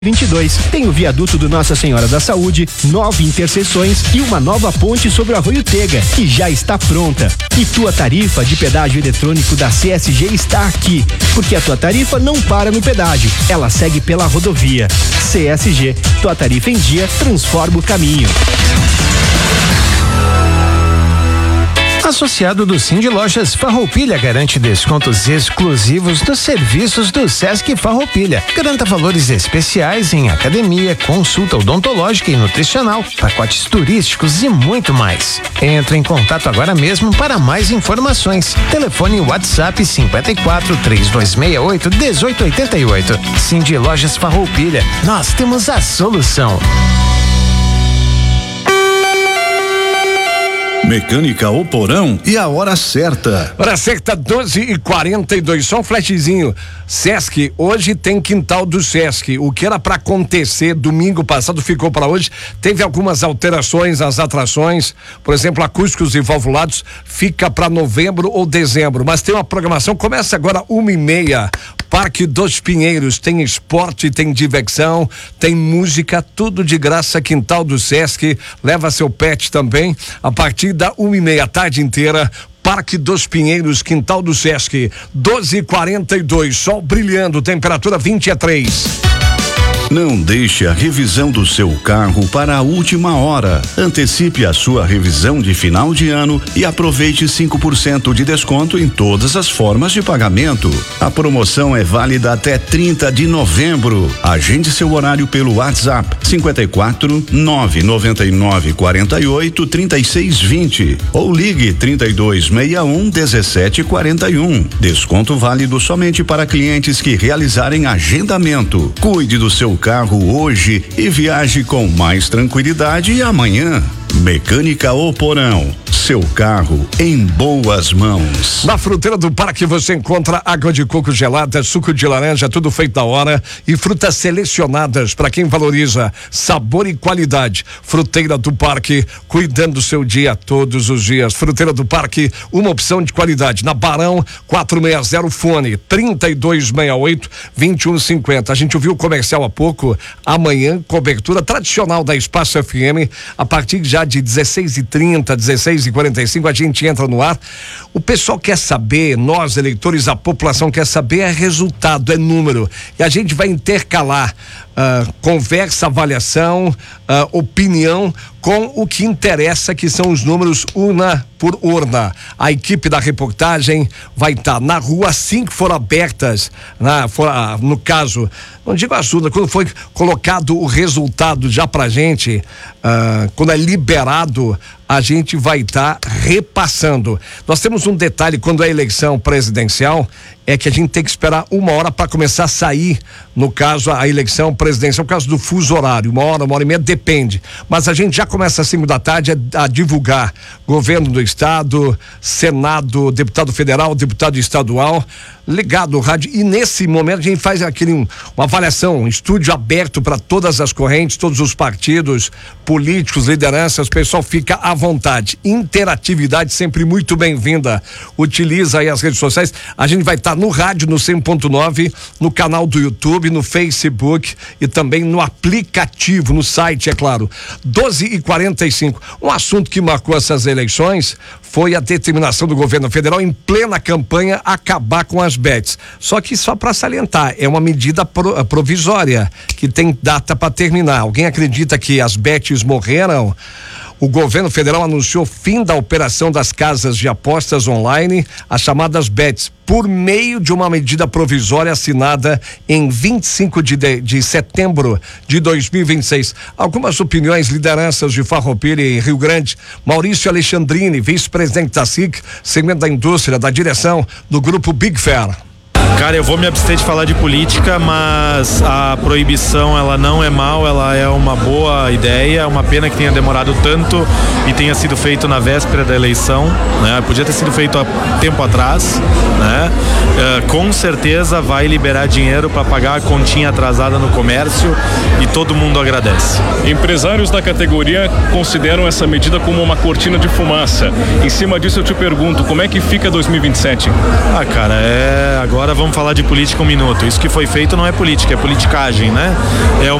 22. Tem o viaduto do Nossa Senhora da Saúde, 9 interseções e uma nova ponte sobre o Arroio Tega, que já está pronta. E tua tarifa de pedágio eletrônico da CSG está aqui, porque a tua tarifa não para no pedágio, ela segue pela rodovia. CSG, tua tarifa em dia transforma o caminho. Associado do Cindy Lojas Farroupilha garante descontos exclusivos dos serviços do Sesc Farroupilha. Garanta valores especiais em academia, consulta odontológica e nutricional, pacotes turísticos e muito mais. Entre em contato agora mesmo para mais informações. Telefone WhatsApp 54 3268 1888. Cindy Lojas Farroupilha. Nós temos a solução. Mecânica O Porão e a hora certa. Hora certa, 12h42. Só um flashzinho. Sesc, hoje tem quintal do Sesc. O que era para acontecer domingo passado ficou para hoje. Teve algumas alterações nas atrações. Por exemplo, acústicos e valvulados fica para novembro ou dezembro. Mas tem uma programação, começa agora 1h30. Parque dos Pinheiros, tem esporte, tem diversão, tem música, tudo de graça. Quintal do Sesc, leva seu pet também, a partir da 1h30, a tarde inteira. Parque dos Pinheiros, quintal do Sesc, 12h42, sol brilhando, temperatura 23. Não deixe a revisão do seu carro para a última hora. Antecipe a sua revisão de final de ano e aproveite 5% de desconto em todas as formas de pagamento. A promoção é válida até 30 de novembro. Agende seu horário pelo WhatsApp 54 999 48 36 20 ou ligue 3261 1741. Desconto válido somente para clientes que realizarem agendamento. Cuide do seu carro hoje e viaje com mais tranquilidade amanhã. Mecânica O Porão, seu carro em boas mãos. Na Fruteira do Parque você encontra água de coco gelada, suco de laranja, tudo feito na hora e frutas selecionadas para quem valoriza sabor e qualidade. Fruteira do Parque, cuidando do seu dia todos os dias. Fruteira do Parque, uma opção de qualidade. Na Barão 460, fone 3268-2150. A gente ouviu o comercial há pouco. Amanhã, cobertura tradicional da Espaço FM, a partir já de 16h30, 16h45, a gente entra no ar. O pessoal quer saber, nós eleitores, a população quer saber é resultado, é número, e a gente vai intercalar conversa, avaliação, opinião com o que interessa, que são os números urna por urna. A equipe da reportagem vai estar na rua assim que for abertas, no caso, não digo as urnas, quando foi colocado o resultado já pra gente, quando é liberado, a gente vai estar repassando. Nós temos um detalhe quando é eleição presidencial, é que a gente tem que esperar 1 hora para começar a sair, no caso, a eleição presidencial, por causa do fuso horário, 1 hora, 1h30, depende. Mas a gente já começa às 5 da tarde a divulgar governo do estado, Senado, deputado federal, deputado estadual, ligado ao rádio, e nesse momento a gente faz uma avaliação, um estúdio aberto para todas as correntes, todos os partidos, políticos, lideranças, o pessoal fica à vontade. Interatividade sempre muito bem-vinda. Utiliza aí as redes sociais. A gente vai estar no rádio, no 100.9, no canal do YouTube, no Facebook e também no aplicativo, no site, é claro. 12h45. Um assunto que marcou essas eleições foi a determinação do governo federal em plena campanha acabar com as bets. Só que só para salientar, é uma medida provisória que tem data para terminar. Alguém acredita que as bets morreram? O governo federal anunciou fim da operação das casas de apostas online, as chamadas bets, por meio de uma medida provisória assinada em 25 de setembro de 2026. Algumas opiniões, lideranças de Farroupilha e Rio Grande. Maurício Alexandrini, vice-presidente da SIC, segmento da indústria, da direção do grupo Big Fair. Cara, eu vou me abster de falar de política, mas a proibição, ela não é mal, ela é uma boa ideia. É uma pena que tenha demorado tanto e tenha sido feito na véspera da eleição, né? Podia ter sido feito há tempo atrás, né? Com certeza vai liberar dinheiro para pagar a continha atrasada no comércio e todo mundo agradece. Empresários da categoria consideram essa medida como uma cortina de fumaça. Em cima disso eu te pergunto, como é que fica 2027? Cara, agora vamos falar de política um minuto. Isso que foi feito não é política, é politicagem, né? É